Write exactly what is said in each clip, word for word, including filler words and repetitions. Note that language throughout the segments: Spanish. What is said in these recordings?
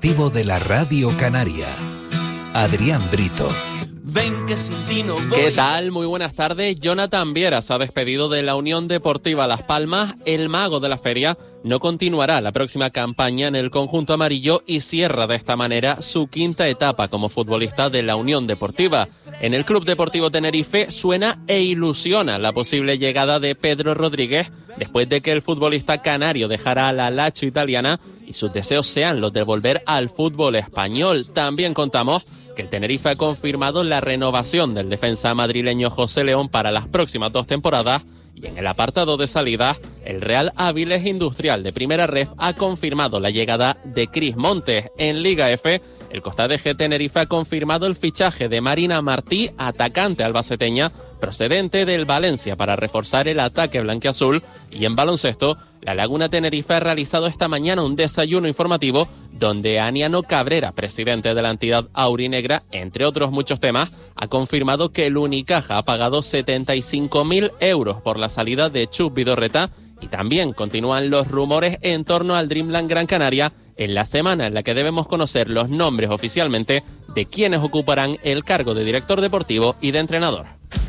deportivo de la Radio Canaria. Adrián Brito. Ven que sin ti no voy. ¿Qué tal? Muy buenas tardes. Jonathan Viera se ha despedido de la Unión Deportiva Las Palmas. El mago de la feria no continuará la próxima campaña en el conjunto amarillo y cierra de esta manera su quinta etapa como futbolista de la Unión Deportiva. En el Club Deportivo Tenerife suena e ilusiona la posible llegada de Pedro Rodríguez después de que el futbolista canario dejara a la Lazio italiana y sus deseos sean los de volver al fútbol español. También contamos que el Tenerife ha confirmado la renovación del defensa madrileño José León para las próximas dos temporadas. Y en el apartado de salida, el Real Áviles Industrial de Primera Ref ha confirmado la llegada de Cris Montes. En Liga F, el Costa de G Tenerife ha confirmado el fichaje de Marina Martí, atacante albaceteña, procedente del Valencia para reforzar el ataque blanquiazul. Y en baloncesto, la Laguna Tenerife ha realizado esta mañana un desayuno informativo donde Aniano Cabrera, presidente de la entidad aurinegra, entre otros muchos temas, ha confirmado que el Unicaja ha pagado setenta y cinco mil euros por la salida de Chus Vidorreta y también continúan los rumores en torno al Dreamland Gran Canaria en la semana en la que debemos conocer los nombres oficialmente de quienes ocuparán el cargo de director deportivo y de entrenador.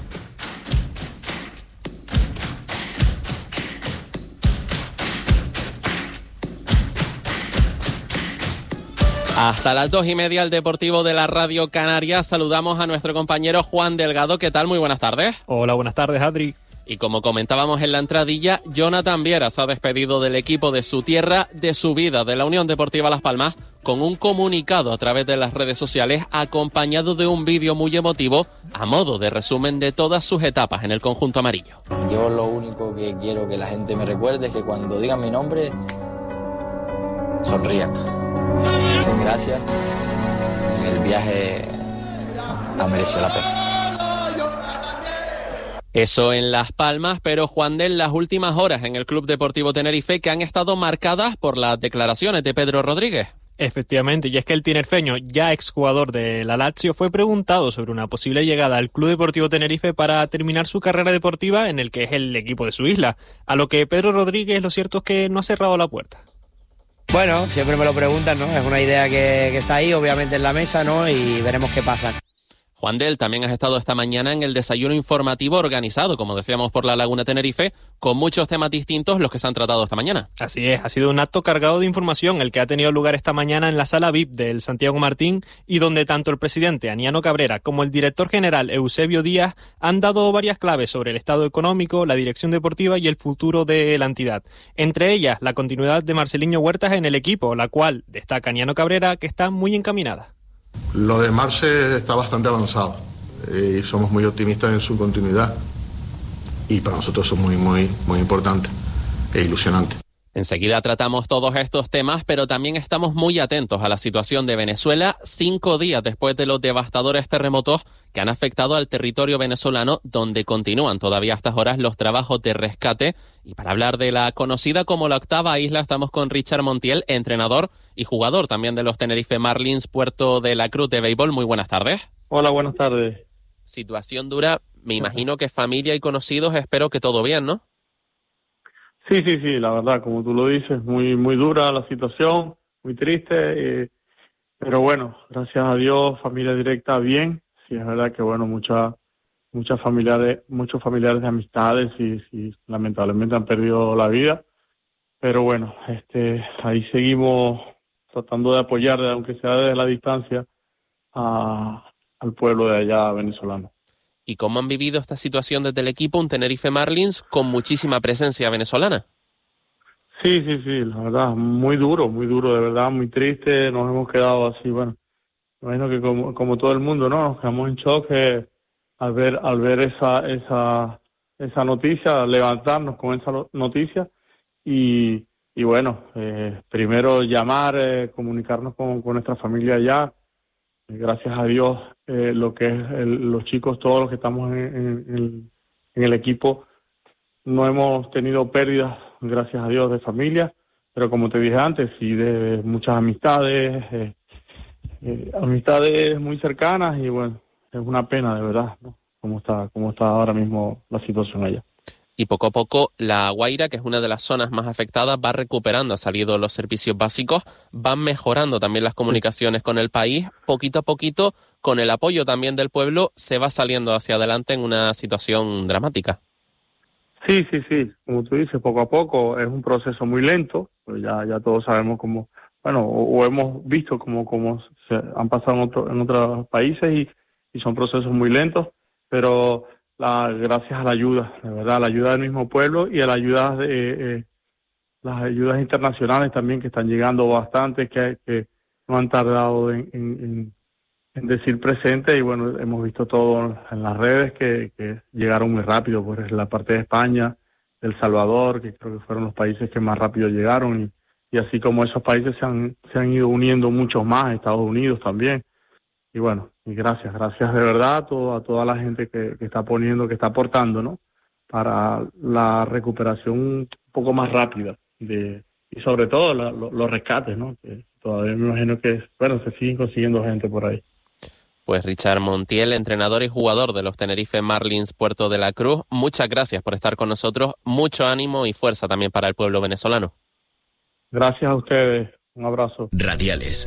Hasta las dos y media, el Deportivo de la Radio Canaria. Saludamos a nuestro compañero Juan Delgado. ¿Qué tal? Muy buenas tardes. Hola, buenas tardes, Adri. Y como comentábamos en la entradilla, Jonathan Viera se ha despedido del equipo de su tierra, de su vida, de la Unión Deportiva Las Palmas, con un comunicado a través de las redes sociales, acompañado de un vídeo muy emotivo, a modo de resumen de todas sus etapas en el conjunto amarillo. Yo lo único que quiero que la gente me recuerde es que cuando digan mi nombre, sonrían. Gracias. El viaje ha merecido la pena. Eso en Las Palmas, pero Juan de las últimas horas en el Club Deportivo Tenerife que han estado marcadas por las declaraciones de Pedro Rodríguez. Efectivamente, y es que el tinerfeño, ya exjugador de la Lazio, fue preguntado sobre una posible llegada al Club Deportivo Tenerife para terminar su carrera deportiva en el que es el equipo de su isla, a lo que Pedro Rodríguez lo cierto es que no ha cerrado la puerta. Bueno, siempre me lo preguntan, ¿no? Es una idea que, que está ahí, obviamente, en la mesa, ¿no? Y veremos qué pasa. Juan del, también has estado esta mañana en el desayuno informativo organizado, como decíamos, por la Laguna Tenerife, con muchos temas distintos los que se han tratado esta mañana. Así es, ha sido un acto cargado de información el que ha tenido lugar esta mañana en la sala V I P del Santiago Martín y donde tanto el presidente Aniano Cabrera como el director general Eusebio Díaz han dado varias claves sobre el estado económico, la dirección deportiva y el futuro de la entidad. Entre ellas, la continuidad de Marceliño Huertas en el equipo, la cual destaca Aniano Cabrera que está muy encaminada. Lo de Marce está bastante avanzado eh, y somos muy optimistas en su continuidad y para nosotros es muy, muy, muy importante e ilusionante. Enseguida tratamos todos estos temas, pero también estamos muy atentos a la situación de Venezuela, cinco días después de los devastadores terremotos que han afectado al territorio venezolano, donde continúan todavía a estas horas los trabajos de rescate. Y para hablar de la conocida como la octava isla, estamos con Richard Montiel, entrenador y jugador también de los Tenerife Marlins Puerto de la Cruz de béisbol. Muy buenas tardes. Hola, buenas tardes. Situación dura, me imagino que familia y conocidos, espero que todo bien, ¿no? Sí, sí, sí, la verdad, como tú lo dices, muy muy dura la situación, muy triste, eh, pero bueno, gracias a Dios, familia directa bien. Sí, es verdad que bueno, muchas muchas familiares, muchos familiares de amistades y, y lamentablemente han perdido la vida, pero bueno, este, ahí seguimos tratando de apoyar, aunque sea desde la distancia, a, al pueblo de allá venezolano. ¿Y cómo han vivido esta situación desde el equipo, un Tenerife Marlins con muchísima presencia venezolana? Sí, sí, sí, la verdad, muy duro, muy duro, de verdad, muy triste, nos hemos quedado así, bueno, me imagino que como, como todo el mundo, ¿no? Nos quedamos en shock eh, al ver al ver esa esa esa noticia, levantarnos con esa noticia y, y bueno, eh, primero llamar, eh, comunicarnos con, con nuestra familia allá. Gracias a Dios, eh, lo que es el, los chicos, todos los que estamos en, en, en el equipo, no hemos tenido pérdidas, gracias a Dios, de familia, pero como te dije antes, sí de muchas amistades, eh, eh, amistades muy cercanas y bueno, es una pena de verdad, ¿no? Cómo está, cómo está ahora mismo la situación allá. y poco a poco La Guaira, que es una de las zonas más afectadas, va recuperando, ha salido los servicios básicos, van mejorando también las comunicaciones con el país, poquito a poquito, con el apoyo también del pueblo, se va saliendo hacia adelante en una situación dramática. Sí, sí, sí, como tú dices, poco a poco, es un proceso muy lento, pues ya, ya todos sabemos cómo, bueno, o, o hemos visto cómo, cómo se han pasado en, otro, en otros países y, y son procesos muy lentos, pero la, gracias a la ayuda, de verdad, a la ayuda del mismo pueblo y a la ayuda de eh, las ayudas internacionales también que están llegando bastante, que, que no han tardado en, en, en, en decir presente, y bueno, hemos visto todo en las redes que, que llegaron muy rápido, pues la parte de España, El Salvador, que creo que fueron los países que más rápido llegaron, y, y así como esos países se han, se han ido uniendo muchos más, Estados Unidos también. Y bueno, y gracias, gracias de verdad a, todo, a toda la gente que, que está poniendo, que está aportando, ¿no? Para la recuperación un poco más rápida de, y sobre todo la, lo, los rescates, ¿no? Que todavía me imagino que, bueno, se siguen consiguiendo gente por ahí. Pues Richard Montiel, entrenador y jugador de los Tenerife Marlins Puerto de la Cruz, muchas gracias por estar con nosotros, mucho ánimo y fuerza también para el pueblo venezolano. Gracias a ustedes, un abrazo. Radiales,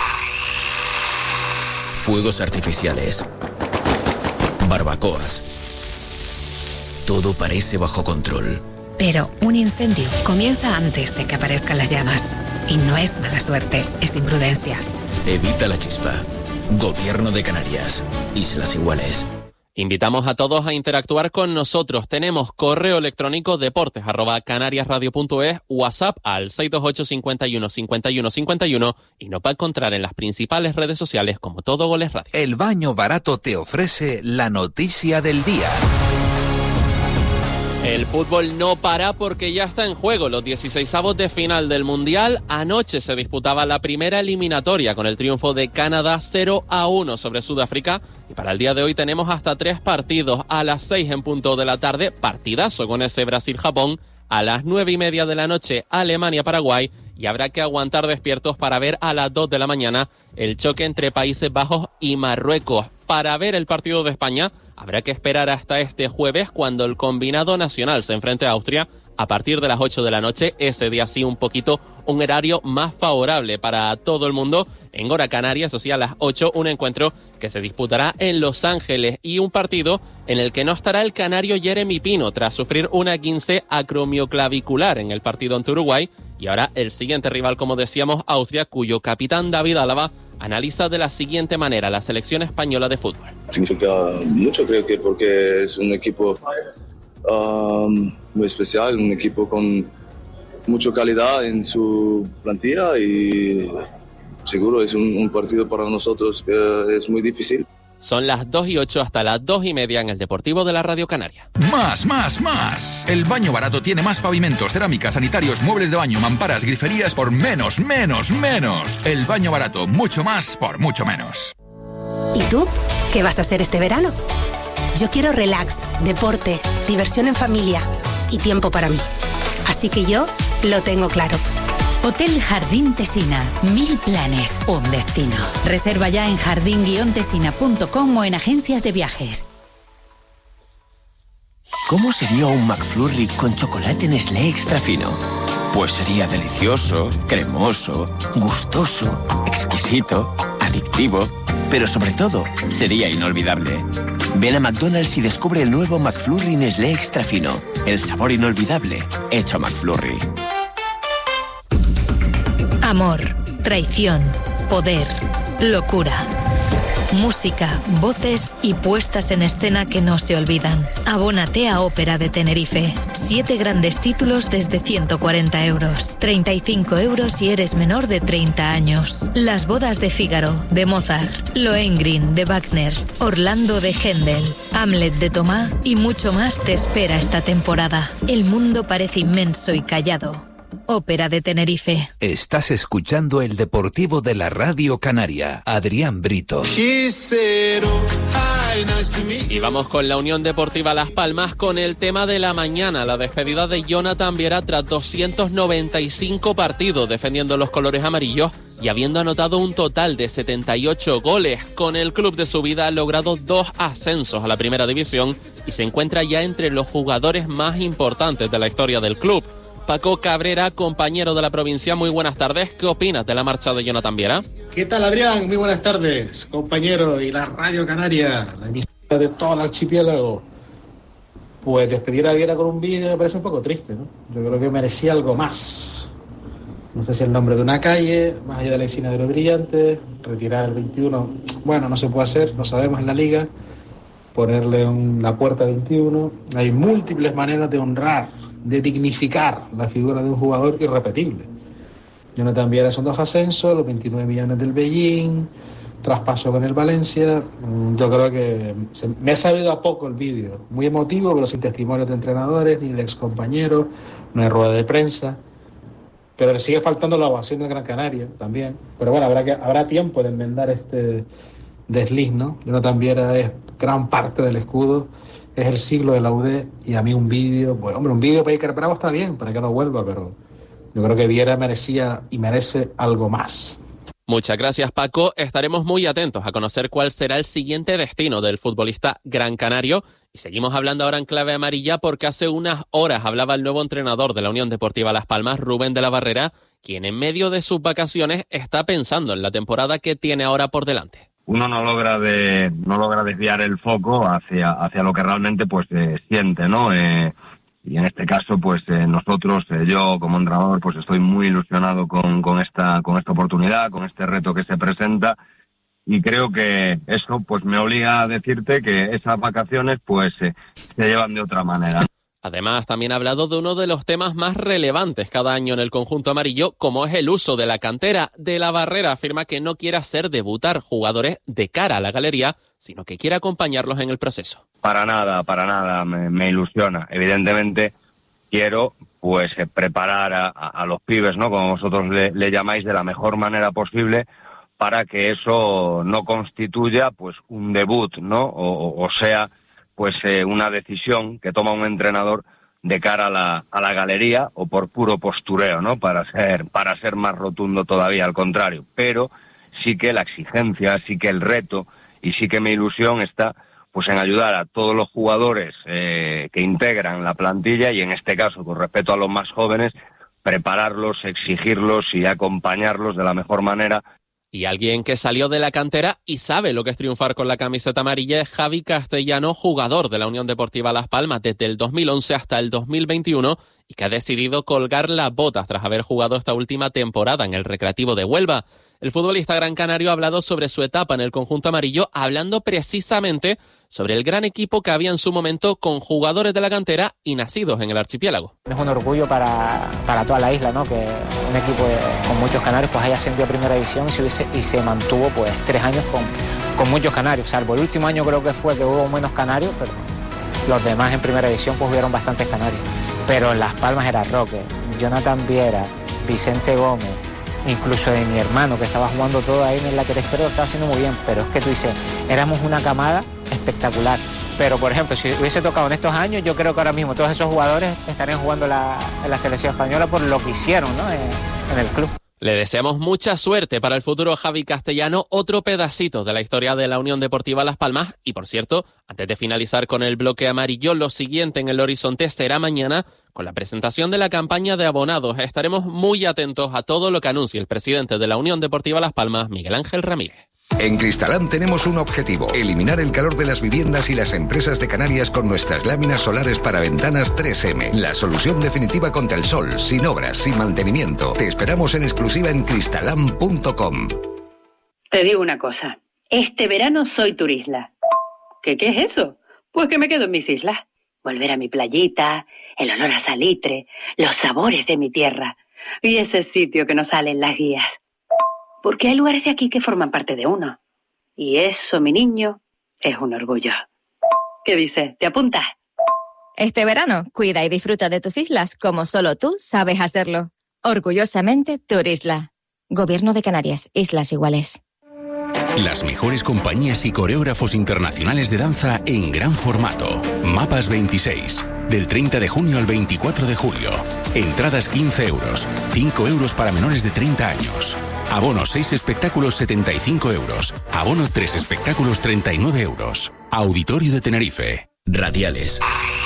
fuegos artificiales, barbacoas. Todo parece bajo control. Pero un incendio comienza antes de que aparezcan las llamas. Y no es mala suerte, es imprudencia. Evita la chispa. Gobierno de Canarias. Islas Iguales. Invitamos a todos a interactuar con nosotros. Tenemos correo electrónico deportes arroba canariasradio punto es, WhatsApp al seis dos ocho, cincuenta y uno, cincuenta y uno, cincuenta y uno y nos va a encontrar en las principales redes sociales como Todo Goles Radio. El Baño Barato te ofrece la noticia del día. El fútbol no para porque ya está en juego los dieciseisavos de final del Mundial. Anoche se disputaba la primera eliminatoria con el triunfo de Canadá cero a uno sobre Sudáfrica. Y para el día de hoy tenemos hasta tres partidos. A las seis en punto de la tarde, partidazo con ese Brasil-Japón. A las nueve y media de la noche, Alemania-Paraguay. Y habrá que aguantar despiertos para ver a las dos de la mañana el choque entre Países Bajos y Marruecos. Para ver el partido de España, habrá que esperar hasta este jueves cuando el combinado nacional se enfrente a Austria a partir de las ocho de la noche. Ese día sí un poquito un horario más favorable para todo el mundo. En hora canaria, eso sí, a las ocho, un encuentro que se disputará en Los Ángeles y un partido en el que no estará el canario Jeremy Pino tras sufrir una quince acromioclavicular en el partido ante Uruguay. Y ahora el siguiente rival, como decíamos, Austria, cuyo capitán David Álava analiza de la siguiente manera la selección española de fútbol. Significa mucho, creo que porque es un equipo um, muy especial, un equipo con mucha calidad en su plantilla y seguro es un, un partido para nosotros que es muy difícil. Son las dos y ocho hasta las dos y media en el Deportivo de la Radio Canaria. Más, más, más. El Baño Barato tiene más pavimentos, cerámicas, sanitarios, muebles de baño, mamparas, griferías por menos, menos, menos. El Baño Barato, mucho más por mucho menos. ¿Y tú? ¿Qué vas a hacer este verano? Yo quiero relax, deporte, diversión en familia y tiempo para mí. Así que yo lo tengo claro. Hotel Jardín Tesina. Mil planes, un destino. Reserva ya en jardín guion tesina punto com o en agencias de viajes. ¿Cómo sería un McFlurry con chocolate Nestlé extra fino? Pues sería delicioso, cremoso, gustoso, exquisito, adictivo, pero sobre todo sería inolvidable. Ven a McDonald's y descubre el nuevo McFlurry Nestlé extra fino. El sabor inolvidable hecho McFlurry. Amor, traición, poder, locura. Música, voces y puestas en escena que no se olvidan. Abónate a Ópera de Tenerife. Siete grandes títulos desde ciento cuarenta euros. treinta y cinco euros si eres menor de treinta años. Las bodas de Fígaro, de Mozart. Lohengrin, de Wagner. Orlando, de Händel. Hamlet, de Tomá. Y mucho más te espera esta temporada. El mundo parece inmenso y callado. Ópera de Tenerife. Estás escuchando el Deportivo de la Radio Canaria. Adrián Brito. Y vamos con la Unión Deportiva Las Palmas con el tema de la mañana, la despedida de Jonathan Viera tras doscientos noventa y cinco partidos defendiendo los colores amarillos y habiendo anotado un total de setenta y ocho goles. Con el club de su vida ha logrado dos ascensos a la primera división y se encuentra ya entre los jugadores más importantes de la historia del club. Paco Cabrera, compañero de la provincia, muy buenas tardes. ¿Qué opinas de la marcha de Jonathan Viera? ¿Qué tal, Adrián? Muy buenas tardes, compañero, y la Radio Canaria, la emisora de todo el archipiélago. Pues despedir a Viera con un vídeo me parece un poco triste, ¿no? Yo creo que merecía algo más. No sé si el nombre de una calle, más allá de la encina de los brillantes, retirar el veintiuno. Bueno, no se puede hacer, no sabemos en la liga. Ponerle un, la puerta veintiuno. Hay múltiples maneras de honrar, de dignificar la figura de un jugador irrepetible. Jonathan Viera son dos ascensos, los veintinueve millones del Beijing, traspaso con el Valencia. Yo creo que se, me ha sabido a poco el vídeo, muy emotivo, pero sin testimonios de entrenadores ni de excompañeros, no hay rueda de prensa, pero le sigue faltando la ovación del Gran Canaria también. Pero bueno, habrá, que, habrá tiempo de enmendar este desliz, ¿no? Jonathan Viera es gran parte del escudo, es el siglo de la U D, y a mí un vídeo, bueno, hombre, un vídeo para Iker Bravo está bien, para que no vuelva, pero yo creo que Viera merecía y merece algo más. Muchas gracias, Paco. Estaremos muy atentos a conocer cuál será el siguiente destino del futbolista gran canario. Y seguimos hablando ahora en clave amarilla porque hace unas horas hablaba el nuevo entrenador de la Unión Deportiva Las Palmas, Rubén de la Barrera, quien en medio de sus vacaciones está pensando en la temporada que tiene ahora por delante. Uno no logra de no logra desviar el foco hacia hacia lo que realmente pues eh, siente, ¿no? Eh, y en este caso pues eh, nosotros eh, yo como entrenador pues estoy muy ilusionado con con esta con esta oportunidad, con este reto que se presenta, y creo que eso pues me obliga a decirte que esas vacaciones pues eh, se llevan de otra manera. Además, también ha hablado de uno de los temas más relevantes cada año en el conjunto amarillo, como es el uso de la cantera. De la Barrera afirma que no quiere hacer debutar jugadores de cara a la galería, sino que quiere acompañarlos en el proceso. Para nada, para nada, me, me ilusiona. Evidentemente quiero pues eh, preparar a, a los pibes, ¿no? Como vosotros le, le llamáis, de la mejor manera posible, para que eso no constituya pues un debut, ¿no? O, o sea... pues eh, una decisión que toma un entrenador de cara a la, a la galería, o por puro postureo, ¿no? Para ser, para ser más rotundo todavía, al contrario. Pero sí que la exigencia, sí que el reto y sí que mi ilusión está pues en ayudar a todos los jugadores eh, que integran la plantilla, y en este caso, con respeto a los más jóvenes, prepararlos, exigirlos y acompañarlos de la mejor manera. Y alguien que salió de la cantera y sabe lo que es triunfar con la camiseta amarilla es Javi Castellano, jugador de la Unión Deportiva Las Palmas desde el dos mil once hasta el dos mil veintiuno, y que ha decidido colgar las botas tras haber jugado esta última temporada en el Recreativo de Huelva. El futbolista gran canario ha hablado sobre su etapa en el conjunto amarillo, hablando precisamente sobre el gran equipo que había en su momento con jugadores de la cantera y nacidos en el archipiélago. Es un orgullo para, para toda la isla, ¿no? Que un equipo de, con muchos canarios pues haya ascendido a primera división y se, hubiese, y se mantuvo pues tres años con, con muchos canarios, salvo el último año creo que fue que hubo menos canarios, pero los demás en primera división pues hubieron bastantes canarios. Pero en Las Palmas era Roque, Jonathan Viera, Vicente Gómez, incluso de mi hermano que estaba jugando todo ahí en el lateral izquierdo, lo estaba haciendo muy bien, pero es que tú dices, éramos una camada espectacular. Pero por ejemplo, si hubiese tocado en estos años, yo creo que ahora mismo todos esos jugadores estarían jugando la, en la selección española por lo que hicieron, ¿no? en, en el club. Le deseamos mucha suerte para el futuro Javi Castellano, otro pedacito de la historia de la Unión Deportiva Las Palmas. Y por cierto, antes de finalizar con el bloque amarillo, lo siguiente en el horizonte será mañana con la presentación de la campaña de abonados. Estaremos muy atentos a todo lo que anuncie el presidente de la Unión Deportiva Las Palmas, Miguel Ángel Ramírez. En Cristalam tenemos un objetivo: eliminar el calor de las viviendas y las empresas de Canarias con nuestras láminas solares para ventanas tres eme. La solución definitiva contra el sol, sin obras, sin mantenimiento. Te esperamos en exclusiva en cristalam punto com. Te digo una cosa, este verano soy turisla. ¿Qué, qué es eso? Pues que me quedo en mis islas. Volver a mi playita, el olor a salitre, los sabores de mi tierra y ese sitio que no sale en las guías. Porque hay lugares de aquí que forman parte de uno. Y eso, mi niño, es un orgullo. ¿Qué dices? ¿Te apuntas? Este verano, cuida y disfruta de tus islas como solo tú sabes hacerlo. Orgullosamente, Turisla. Gobierno de Canarias, Islas Iguales. Las mejores compañías y coreógrafos internacionales de danza en gran formato. Mapas veintiséis. Del treinta de junio al veinticuatro de julio. Entradas quince euros. cinco euros para menores de treinta años. Abono seis espectáculos setenta y cinco euros. Abono tres espectáculos treinta y nueve euros. Auditorio de Tenerife. radiales,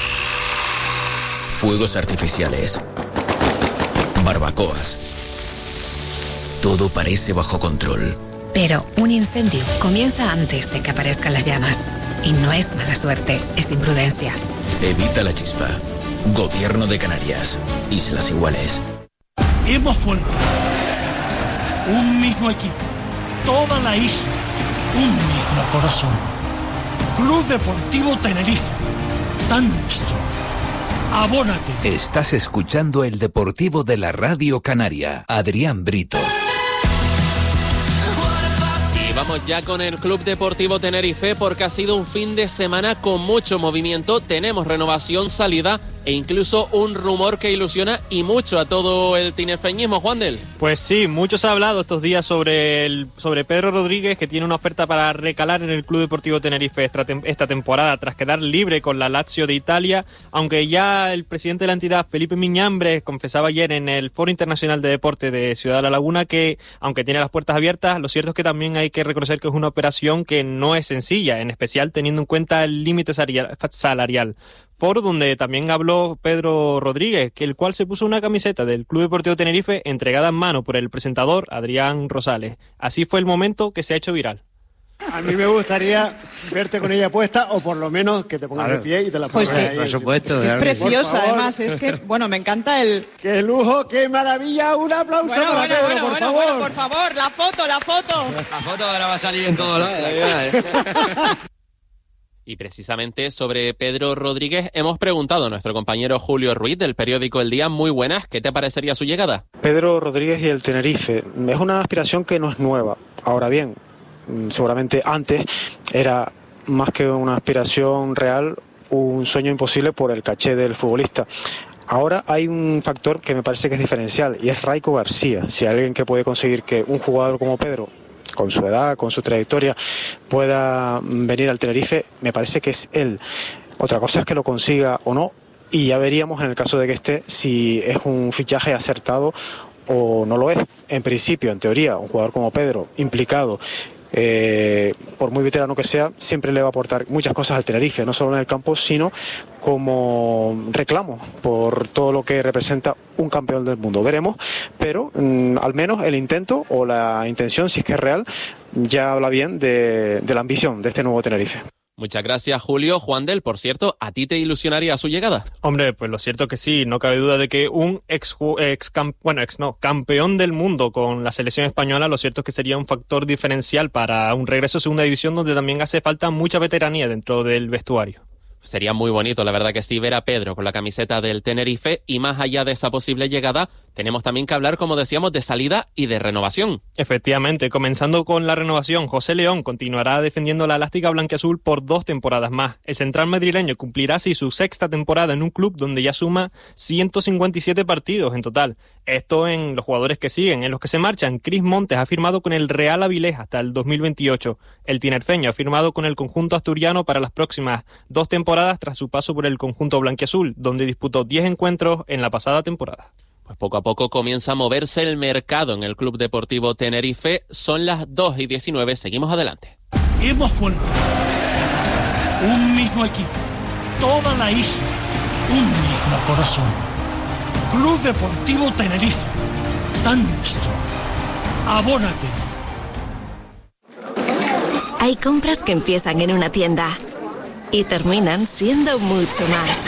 fuegos artificiales, barbacoas. Todo parece bajo control. Pero un incendio comienza antes de que aparezcan las llamas. Y no es mala suerte, es imprudencia. Evita la chispa. Gobierno de Canarias. Islas Iguales. Hemos vuelto. Un mismo equipo. Toda la isla. Un mismo corazón. Club Deportivo Tenerife. Tan nuestro. Abónate. Estás escuchando el Deportivo de la Radio Canaria. Adrián Brito. Vamos ya con el Club Deportivo Tenerife porque ha sido un fin de semana con mucho movimiento. Tenemos renovación, salida e incluso un rumor que ilusiona y mucho a todo el tinerfeñismo, Juandel. Pues sí, mucho se ha hablado estos días sobre el sobre Pedro Rodríguez, que tiene una oferta para recalar en el Club Deportivo Tenerife esta, esta temporada tras quedar libre con la Lazio de Italia, aunque ya el presidente de la entidad, Felipe Miñambres, confesaba ayer en el Foro Internacional de Deporte de Ciudad de la Laguna que, aunque tiene las puertas abiertas, lo cierto es que también hay que reconocer que es una operación que no es sencilla, en especial teniendo en cuenta el límite salarial. Foro donde también habló Pedro Rodríguez, que el cual se puso una camiseta del Club Deportivo Tenerife entregada en mano por el presentador Adrián Rosales. Así fue el momento que se ha hecho viral. A mí me gustaría verte con ella puesta, o por lo menos que te pongas claro. de pie y te la pongas pues ahí. Por supuesto. Es, que es preciosa, además. Es que, bueno, me encanta el... ¡Qué lujo, qué maravilla! ¡Un aplauso bueno, para bueno, Pedro, bueno, por bueno, favor! Bueno, por favor, la foto, la foto. La foto ahora va a salir en todos lados. Y precisamente sobre Pedro Rodríguez hemos preguntado a nuestro compañero Julio Ruiz del periódico El Día. Muy buenas, ¿qué te parecería su llegada? Pedro Rodríguez y el Tenerife es una aspiración que no es nueva. Ahora bien, seguramente antes era más que una aspiración real, un sueño imposible por el caché del futbolista. Ahora hay un factor que me parece que es diferencial y es Raiko García. Si hay alguien que puede conseguir que un jugador como Pedro, con su edad, con su trayectoria, pueda venir al Tenerife, me parece que es él. Otra cosa es que lo consiga o no, y ya veríamos en el caso de que esté si es un fichaje acertado o no lo es. En principio, en teoría, un jugador como Pedro, implicado, eh, por muy veterano que sea, siempre le va a aportar muchas cosas al Tenerife, no solo en el campo, sino como reclamo por todo lo que representa un campeón del mundo. Veremos, pero mmm, al menos el intento o la intención, si es que es real, ya habla bien de, de la ambición de este nuevo Tenerife. Muchas gracias, Julio. Juandel, por cierto, ¿a ti te ilusionaría su llegada? Hombre, pues lo cierto que sí, no cabe duda de que un ex, ex bueno, ex no, campeón del mundo con la selección española, lo cierto es que sería un factor diferencial para un regreso a segunda división donde también hace falta mucha veteranía dentro del vestuario. Sería muy bonito, la verdad que sí, ver a Pedro con la camiseta del Tenerife, y más allá de esa posible llegada, tenemos también que hablar, como decíamos, de salida y de renovación. Efectivamente, comenzando con la renovación, José León continuará defendiendo la elástica blanquiazul por dos temporadas más. El central madrileño cumplirá así su sexta temporada en un club donde ya suma ciento cincuenta y siete partidos en total. Esto en los jugadores que siguen, en los que se marchan. Cris Montes ha firmado con el Real Avilés hasta el dos mil veintiocho. El tinerfeño ha firmado con el conjunto asturiano para las próximas dos temporadas tras su paso por el conjunto blanquiazul, donde disputó diez encuentros en la pasada temporada. Pues poco a poco comienza a moverse el mercado en el Club Deportivo Tenerife. Son las dos y diecinueve, seguimos adelante. Hemos vuelto. Un mismo equipo, toda la isla, un mismo corazón. Club Deportivo Tenerife, tan nuestro. Abónate. Hay compras que empiezan en una tienda y terminan siendo mucho más.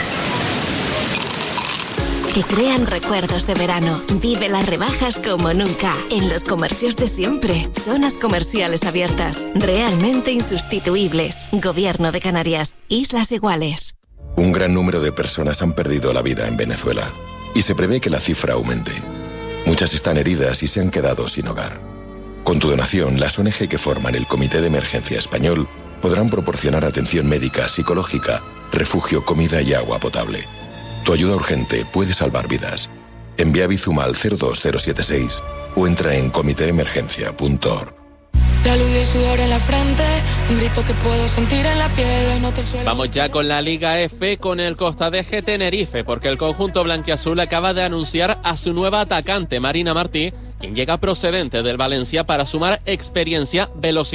Que crean recuerdos de verano. Vive las rebajas como nunca. En los comercios de siempre. Zonas comerciales abiertas. Realmente insustituibles. Gobierno de Canarias. Islas Iguales. Un gran número de personas han perdido la vida en Venezuela. Y se prevé que la cifra aumente. Muchas están heridas y se han quedado sin hogar. Con tu donación, las O N G que forman el Comité de Emergencia Español podrán proporcionar atención médica, psicológica, refugio, comida y agua potable. Tu ayuda urgente puede salvar vidas. Envía Bizum al cero dos cero siete seis o entra en comité emergencia punto org. La luz y el sudor en la frente, un grito que puedo sentir en la piel. No te suelo... Vamos ya con la Liga F con el Costa de G Tenerife, porque el conjunto blanquiazul acaba de anunciar a su nueva atacante, Marina Martí, quien llega procedente del Valencia para sumar experiencia, velocidad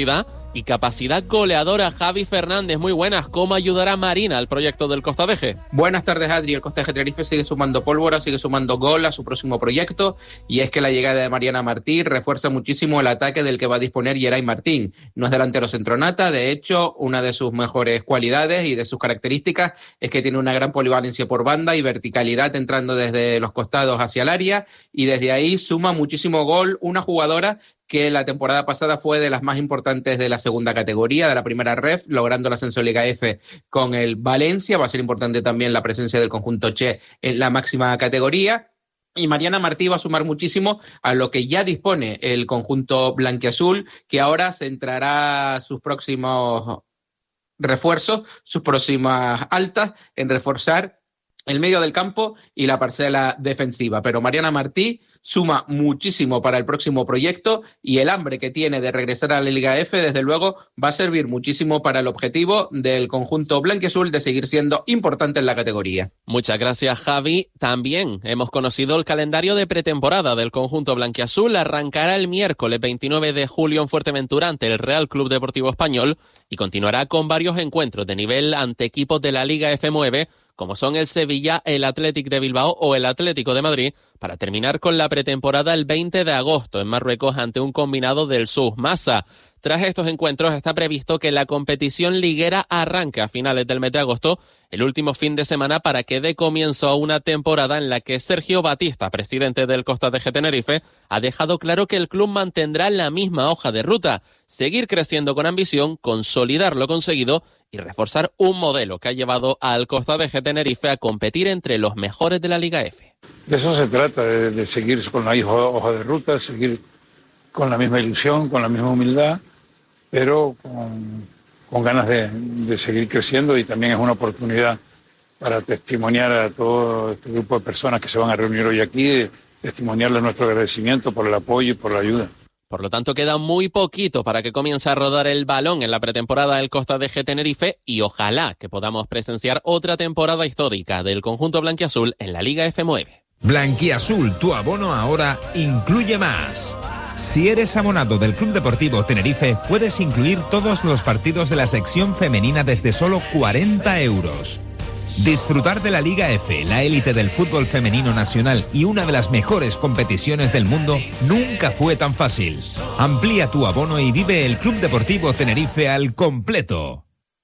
y capacidad goleadora. Javi Fernández, muy buenas. ¿Cómo ayudará Marina al proyecto del Costa Deje? Buenas tardes, Adri. El Costa Deje Tenerife sigue sumando pólvora, sigue sumando gol a su próximo proyecto, y es que la llegada de Mariana Martí refuerza muchísimo el ataque del que va a disponer Yeray Martín. No es delantero centronata, de hecho, una de sus mejores cualidades y de sus características es que tiene una gran polivalencia por banda y verticalidad entrando desde los costados hacia el área, y desde ahí suma muchísimo gol una jugadora que la temporada pasada fue de las más importantes de la segunda categoría, de la primera ref, logrando el ascenso Liga F con el Valencia. Va a ser importante también la presencia del conjunto Che en la máxima categoría. Y Mariana Martí va a sumar muchísimo a lo que ya dispone el conjunto blanquiazul, que ahora centrará sus próximos refuerzos, sus próximas altas en reforzar el medio del campo y la parcela defensiva. Pero Mariana Martí suma muchísimo para el próximo proyecto, y el hambre que tiene de regresar a la Liga F, desde luego, va a servir muchísimo para el objetivo del conjunto blanquiazul de seguir siendo importante en la categoría. Muchas gracias, Javi. También hemos conocido el calendario de pretemporada del conjunto blanquiazul. Arrancará el miércoles veintinueve de julio en Fuerteventura ante el Real Club Deportivo Español y continuará con varios encuentros de nivel ante equipos de la Liga F nueve, como son el Sevilla, el Athletic de Bilbao o el Atlético de Madrid, para terminar con la pretemporada el veinte de agosto en Marruecos ante un combinado del S U S Massa. Tras estos encuentros está previsto que la competición liguera arranque a finales del mes de agosto, el último fin de semana, para que dé comienzo a una temporada en la que Sergio Batista, presidente del Costa Deje Tenerife, ha dejado claro que el club mantendrá la misma hoja de ruta: seguir creciendo con ambición, consolidar lo conseguido y reforzar un modelo que ha llevado al Costa Deje Tenerife a competir entre los mejores de la Liga F. De eso se trata, de, de seguir con la hoja de ruta, seguir con la misma ilusión, con la misma humildad, pero con, con ganas de, de seguir creciendo, y también es una oportunidad para testimoniar a todo este grupo de personas que se van a reunir hoy aquí, testimoniarles nuestro agradecimiento por el apoyo y por la ayuda. Por lo tanto, queda muy poquito para que comience a rodar el balón en la pretemporada del Costa Deje Tenerife, y ojalá que podamos presenciar otra temporada histórica del conjunto blanquiazul en la Liga F nueve. Blanquiazul, tu abono ahora incluye más. Si eres abonado del Club Deportivo Tenerife, puedes incluir todos los partidos de la sección femenina desde solo cuarenta euros. Disfrutar de la Liga F, la élite del fútbol femenino nacional y una de las mejores competiciones del mundo, nunca fue tan fácil. Amplía tu abono y vive el Club Deportivo Tenerife al completo.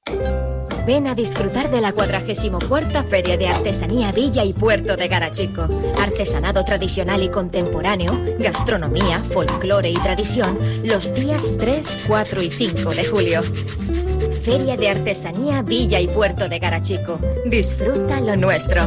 Ven a disfrutar de la cuadragésimo cuarta Feria de Artesanía Villa y Puerto de Garachico. Artesanado tradicional y contemporáneo, gastronomía, folclore y tradición, los días tres, cuatro y cinco de julio. Feria de Artesanía Villa y Puerto de Garachico. Disfruta lo nuestro.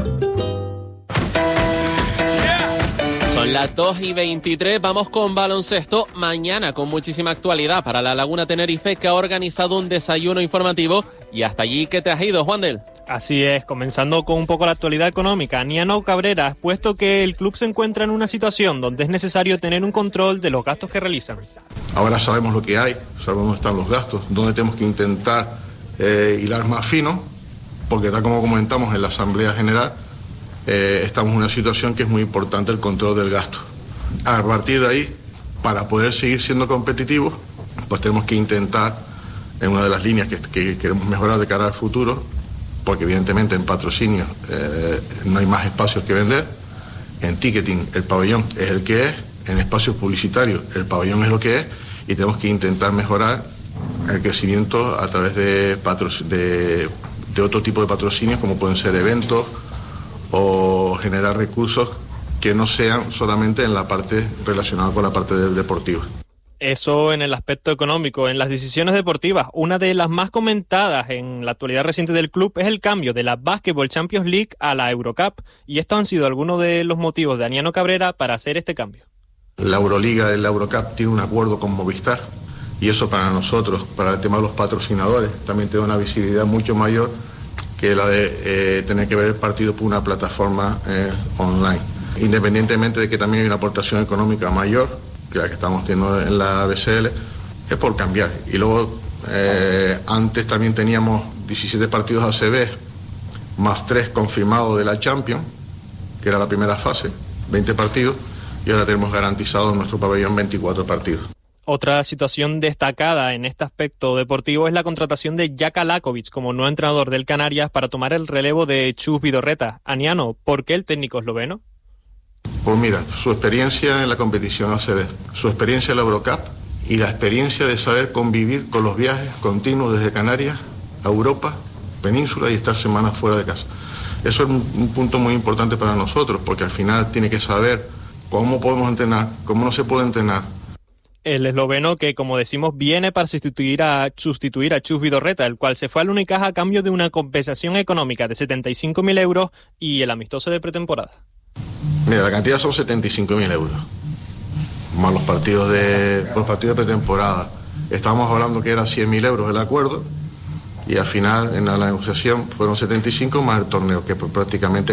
Son las dos y veintitrés, vamos con baloncesto. Mañana con muchísima actualidad para la Laguna Tenerife, que ha organizado un desayuno informativo. Y hasta allí, ¿qué te has ido, Juandel? Así es, comenzando con un poco la actualidad económica. Aniano Cabrera ha puesto que el club se encuentra en una situación donde es necesario tener un control de los gastos que realizan. Ahora sabemos lo que hay, sabemos dónde están los gastos, dónde tenemos que intentar eh, hilar más fino, porque tal como comentamos en la Asamblea General, eh, estamos en una situación que es muy importante el control del gasto. A partir de ahí, para poder seguir siendo competitivos, pues tenemos que intentar, en una de las líneas que, que queremos mejorar de cara al futuro, porque evidentemente en patrocinio eh, no hay más espacios que vender, en ticketing el pabellón es el que es, en espacios publicitarios el pabellón es lo que es, y tenemos que intentar mejorar el crecimiento a través de, patro, de, de otro tipo de patrocinios, como pueden ser eventos o generar recursos que no sean solamente en la parte relacionada con la parte del deportivo. Eso en el aspecto económico. En las decisiones deportivas, una de las más comentadas en la actualidad reciente del club es el cambio de la Basketball Champions League a la Eurocup, y estos han sido algunos de los motivos de Aniano Cabrera para hacer este cambio. La Euroliga y la Eurocup tienen un acuerdo con Movistar, y eso para nosotros, para el tema de los patrocinadores, también tiene una visibilidad mucho mayor que la de eh, tener que ver el partido por una plataforma eh, online. Independientemente de que también hay una aportación económica mayor que la que estamos teniendo en la B C L, es por cambiar. Y luego, eh, antes también teníamos diecisiete partidos A C B, más tres confirmados de la Champions, que era la primera fase, veinte partidos, y ahora tenemos garantizados en nuestro pabellón veinticuatro partidos. Otra situación destacada en este aspecto deportivo es la contratación de Jaka Lakovic como nuevo entrenador del Canarias para tomar el relevo de Chus Vidorreta. Aniano, ¿por qué el técnico esloveno? Pues mira, su experiencia en la competición A C B, su experiencia en la Eurocup y la experiencia de saber convivir con los viajes continuos desde Canarias a Europa, península y estar semanas fuera de casa. Eso es un, un punto muy importante para nosotros, porque al final tiene que saber cómo podemos entrenar, cómo no se puede entrenar. El esloveno que, como decimos, viene para sustituir a, sustituir a Chus Vidorreta, el cual se fue al Unicaja a cambio de una compensación económica de setenta y cinco mil euros y el amistoso de pretemporada. Mira, la cantidad son setenta y cinco mil euros, más los partidos de, los partidos de pretemporada. Estábamos hablando que era cien mil euros el acuerdo y al final en la negociación fueron setenta y cinco más el torneo, que prácticamente